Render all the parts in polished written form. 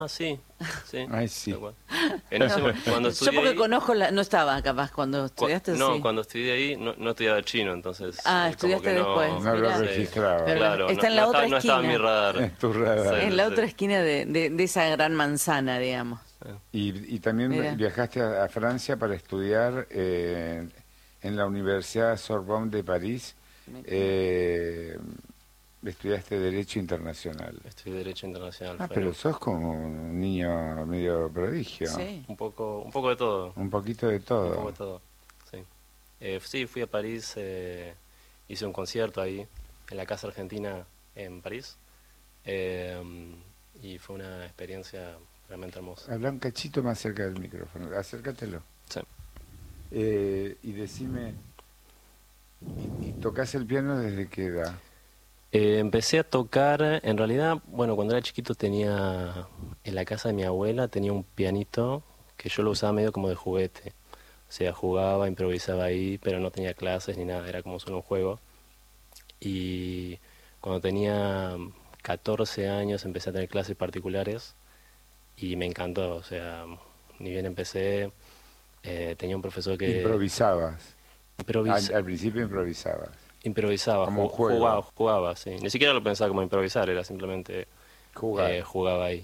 Ah, sí, sí, Ay, sí. tal cual. En ese, cuando Yo estudié porque ahí, conozco no estaba capaz cuando estudiaste, no, sí. cuando estudié ahí no estudiaba chino, entonces Ah, como estudiaste que después, no, No lo mirá. sí, registraba Pero claro, está en la otra no estaba en mi esquina, radar. en tu Sí, radar. en sí, la sí. otra esquina de esa gran manzana, digamos. Y también Mira. viajaste a Francia para estudiar en la Universidad Sorbonne de París. eh, Estudiaste Derecho Internacional. Estudié Derecho Internacional, Ah, fue pero sos como un niño medio prodigio. Sí. un poco de todo, Un poquito de un poco de todo. todo, sí. Sí, fui a París, hice un concierto ahí, en la Casa Argentina en París, eh, y fue una experiencia realmente hermosa. Habla un cachito más cerca del micrófono. Acércatelo. Sí. Y decime, ¿y tocas el piano desde qué edad? Empecé a tocar, en realidad, bueno, cuando era chiquito tenía, en la casa de mi abuela, tenía un pianito que yo lo usaba medio como de juguete. O sea, jugaba, improvisaba ahí, pero no tenía clases ni nada, era como solo un juego. Y cuando tenía 14 años empecé a tener clases particulares y me encantó. O sea, ni bien empecé, tenía un profesor que Improvisabas. improvisa- Al principio improvisabas. improvisaba, Como un juego. jugaba, sí. Ni siquiera lo pensaba como improvisar, era simplemente Jugar. jugaba ahí.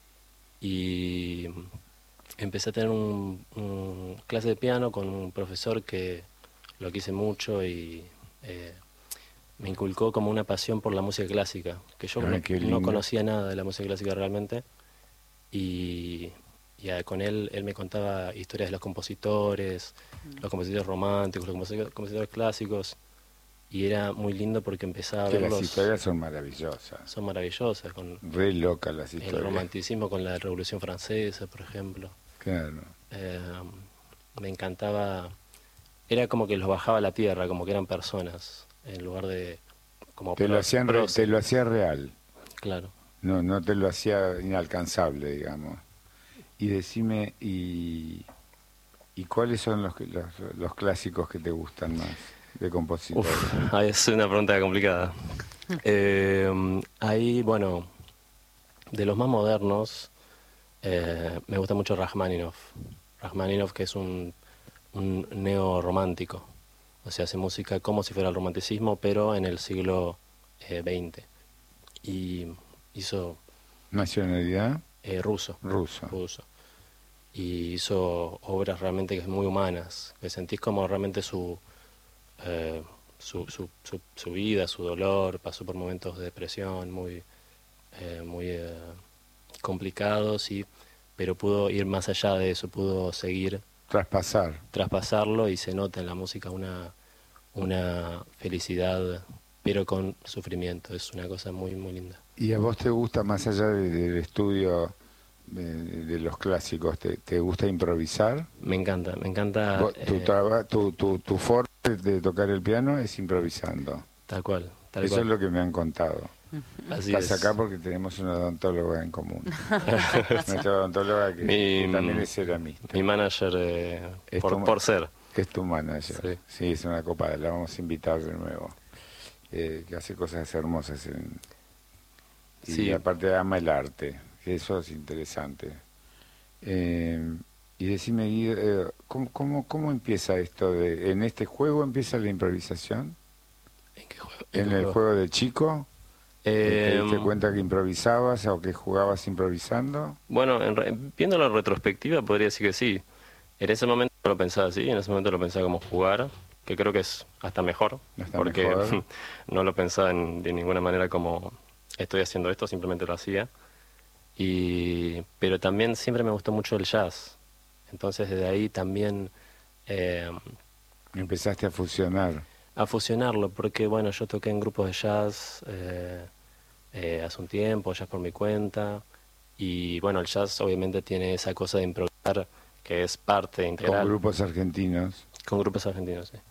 Y empecé a tener un clase de piano con un profesor que lo quise mucho y eh, me inculcó como una pasión por la música clásica, que yo Ay, qué no lindo. conocía nada de la música clásica realmente. Y, con él me contaba historias de los compositores románticos, los compositores clásicos, y era muy lindo porque empezaba a Que las verlos, historias son maravillosas. son maravillosas, con Re locas las el historias. romanticismo con la Revolución Francesa, por ejemplo. Claro. Eh, Me encantaba, era como que los bajaba a la tierra, como que eran personas, en lugar de como Te prócer, lo hacía real. claro. No, no te lo hacía inalcanzable, digamos. Y decime, ¿y cuáles son los clásicos que te gustan más de compositores? Ahí es una pregunta complicada. Ahí, bueno, de los más modernos, me gusta mucho Rachmaninoff. Rachmaninoff, que es un neorromántico. O sea, hace música como si fuera el romanticismo, pero en el siglo XX. Y hizo ¿Nacionalidad? ruso, Ruso. ruso. Y hizo obras realmente que muy humanas, que sentís como realmente eh, su vida, su dolor, pasó por momentos de depresión muy complicados, pero pudo ir más allá de eso, pudo seguir, Traspasar. traspasarlo y se nota en la música una felicidad, pero con sufrimiento. Es una cosa muy, muy linda. ¿Y a vos te gusta, más allá del estudio de los clásicos, te gusta improvisar? Me encanta, me encanta, Tu forma de tocar el piano es improvisando. tal cual, tal Eso es cual. lo que me han contado. Así Estás acá es. porque tenemos una odontóloga en común. Nuestra odontóloga que también es ceramista. Mi manager, Es por ser. es tu manager. Sí. Sí, es una copada. La vamos a invitar de nuevo. Que hace cosas hermosas. Y Sí. aparte ama el arte. Que eso es interesante. Y decime, Guido, ¿cómo empieza esto? ¿En este juego empieza la improvisación? ¿En qué juego? ¿En el juego de chico? ¿Te diste cuenta que improvisabas o que jugabas improvisando? Bueno, viéndolo en retrospectiva podría decir que sí. En ese momento no lo pensaba así, en ese momento lo pensaba como jugar, que creo que es hasta mejor, Hasta porque mejor. no lo pensaba de ninguna manera como estoy haciendo esto, simplemente lo hacía. Pero también siempre me gustó mucho el jazz, entonces desde ahí también eh, Empezaste a fusionar. a fusionarlo, porque bueno, yo toqué en grupos de jazz hace un tiempo, jazz por mi cuenta, y bueno, el jazz obviamente tiene esa cosa de improvisar que es parte Con integral grupos argentinos. con grupos argentinos, sí.